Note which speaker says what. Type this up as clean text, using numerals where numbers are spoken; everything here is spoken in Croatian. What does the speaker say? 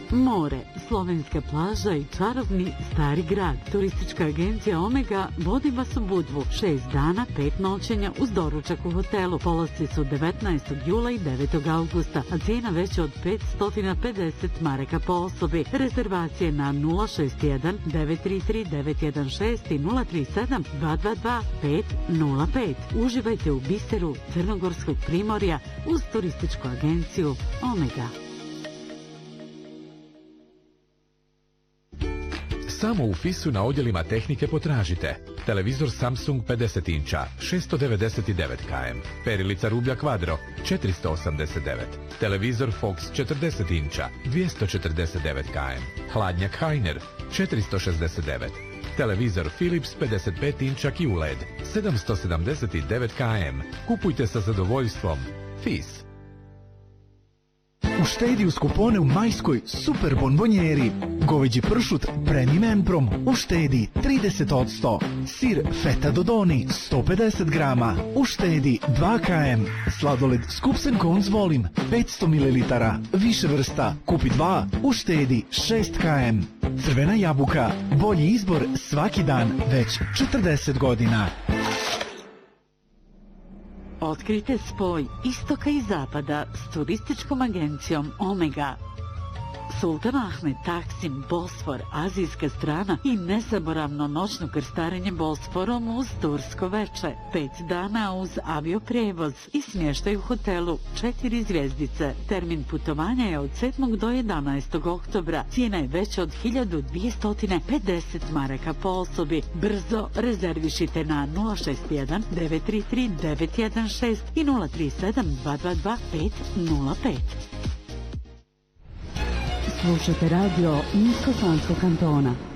Speaker 1: More, slovenska plaža i čarobni stari grad. Turistička agencija Omega vodi vas u Budvu. 6 dana, 5 noćenja uz doručak u hotelu. Polasci su 19. jula i 9. augusta, a cijena veća od 550 maraka po osobi. Rezervacije na 061 933 916 i 037 222 505. Uživajte u biseru Crnogorskog primorja uz turističku agenciju Omega.
Speaker 2: Samo u FIS-u na odjelima tehnike potražite televizor Samsung 50 inča 699 km, perilica rublja Quadro 489, televizor Fox 40 inča 249 km, hladnjak Heiner 469, televizor Philips 55 inča QLED 779 km. Kupujte sa zadovoljstvom. FIS.
Speaker 3: Uštedi uz kupone u Majskoj super bonbonjeri. Goveđi pršut Premium Emprom uštedi 30%. Sir Feta Dodoni 150 grama uštedi 2 km. Sladoled Scoops & Cones Volim 500 ml. Više vrsta. Kupi 2 uštedi 6 km. Crvena jabuka. Bolji izbor svaki dan već 40 godina.
Speaker 1: Otkrite spoj istoka i zapada s turističkom agencijom Omega. Sultan Ahmed, Taksim, Bosfor, azijska strana i nezaboravno noćno krstarenje Bosforom uz tursko veče. 5 dana uz avioprevoz i smještaj u hotelu 4 zvjezdice. Termin putovanja je od 7. do 11. oktobra. Cijena je veća od 1250 maraka po osobi. Brzo rezervišite na 061 933 916 i 037 222 505.
Speaker 4: Slušate radio Niskoslonskog kantona.